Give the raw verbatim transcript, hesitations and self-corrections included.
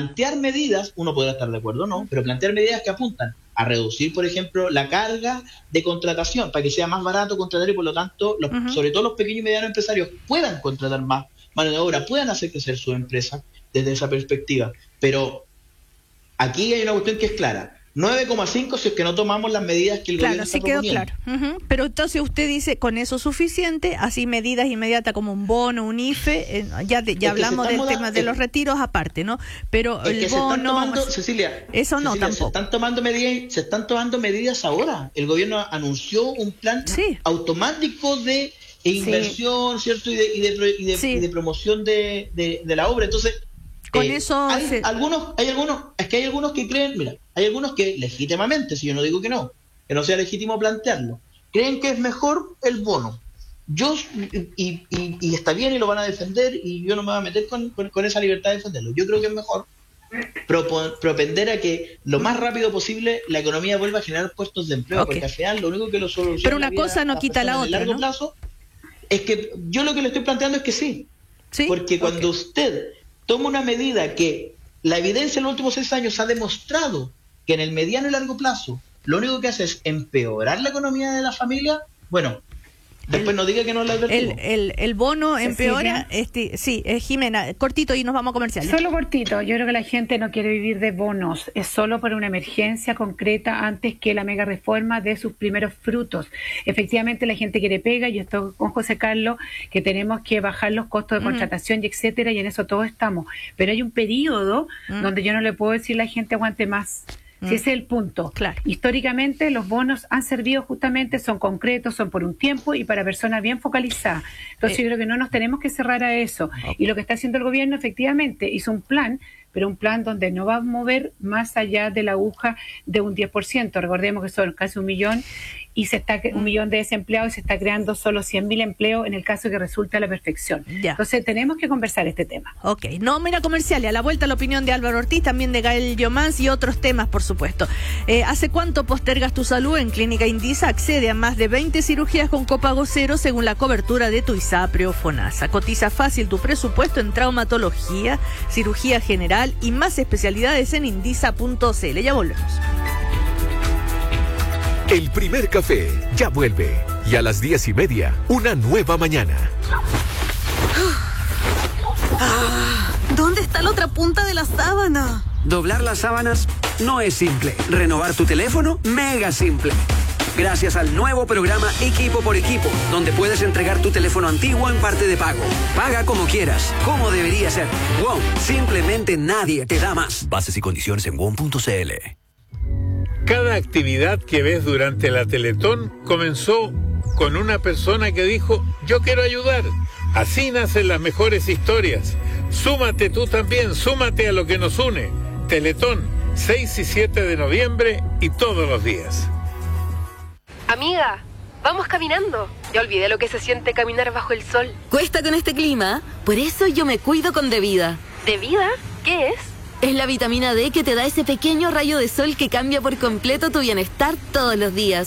plantear medidas, uno podrá estar de acuerdo o no, pero plantear medidas que apuntan a reducir, por ejemplo, la carga de contratación, para que sea más barato contratar y por lo tanto, los, uh-huh. sobre todo los pequeños y medianos empresarios puedan contratar más mano de obra, puedan hacer crecer su empresa desde esa perspectiva. Pero aquí hay una cuestión que es clara. nueve coma cinco si es que no tomamos las medidas que el claro, gobierno sí está quedó proponiendo. Claro. Uh-huh. Pero entonces usted dice, con eso suficiente, así medidas inmediatas como un bono, un I F E, eh, ya de, ya hablamos del tema de los retiros aparte, ¿no? Pero es el que bono... Se están tomando, Cecilia, eso no, Cecilia, tampoco. Se están, tomando medidas, se están tomando medidas ahora. El gobierno anunció un plan sí. automático de inversión, sí. ¿cierto? Y de, y de, y de, sí. y de promoción de, de, de la obra. Entonces... Con eh, eso hay se... algunos, hay algunos, es que hay algunos que creen, mira, hay algunos que legítimamente, si yo no digo que no, que no sea legítimo plantearlo, creen que es mejor el bono. Yo, y, y, y está bien y lo van a defender, y yo no me voy a meter con, con, con esa libertad de defenderlo. Yo creo que es mejor propo, propender a que lo más rápido posible la economía vuelva a generar puestos de empleo, okay. porque al final lo único que lo soluciona Pero una cosa no quita la otra, a largo ¿no? plazo es que yo lo que le estoy planteando es que sí, ¿Sí? porque cuando okay. usted toma una medida que la evidencia en los últimos seis años ha demostrado que en el mediano y largo plazo lo único que hace es empeorar la economía de la familia, bueno, después el, no diga que no la advertimos. El, el, el bono empeora, este, sí, eh, Jimena, cortito y nos vamos a comerciales. Solo cortito, yo creo que la gente no quiere vivir de bonos, es solo por una emergencia concreta antes que la mega reforma dé sus primeros frutos. Efectivamente la gente quiere pega, yo estoy con José Carlos, que tenemos que bajar los costos de contratación mm. y etcétera, y en eso todos estamos, pero hay un periodo mm. donde yo no le puedo decir a la gente aguante más. Si ese es el punto. Claro. Históricamente los bonos han servido justamente, son concretos, son por un tiempo y para personas bien focalizadas. Entonces eh. yo creo que no nos tenemos que cerrar a eso. Okay. Y lo que está haciendo el gobierno efectivamente hizo un plan, pero un plan donde no va a mover más allá de la aguja de un diez por ciento. Recordemos que son casi un millón y se está un millón de desempleados y se está creando solo cien mil empleos en el caso que resulte a la perfección. Ya. Entonces tenemos que conversar este tema. Ok, no, mira comercial y a la vuelta la opinión de Álvaro Ortiz, también de Gael Yomans y otros temas, por supuesto. Eh, ¿Hace cuánto postergas tu salud? En Clínica Indisa accede a más de veinte cirugías con copago cero según la cobertura de tu ISAPRE o FONASA. Cotiza fácil tu presupuesto en traumatología, cirugía general y más especialidades en indisa punto c l. Ya volvemos. El primer café ya vuelve. Y a las diez y media, una nueva mañana. Ah, ¿dónde está la otra punta de la sábana? Doblar las sábanas no es simple. Renovar tu teléfono, mega simple. Gracias al nuevo programa Equipo por Equipo, donde puedes entregar tu teléfono antiguo en parte de pago. Paga como quieras, como debería ser. WOM, simplemente nadie te da más. Bases y condiciones en wom punto c l. Cada actividad que ves durante la Teletón comenzó con una persona que dijo, yo quiero ayudar. Así nacen las mejores historias. Súmate tú también, súmate a lo que nos une. Teletón, seis y siete de noviembre y todos los días. Amiga, vamos caminando. Ya olvidé lo que se siente caminar bajo el sol. Cuesta con este clima, por eso yo me cuido con Devida. ¿Devida? ¿Qué es? Es la vitamina D que te da ese pequeño rayo de sol que cambia por completo tu bienestar todos los días.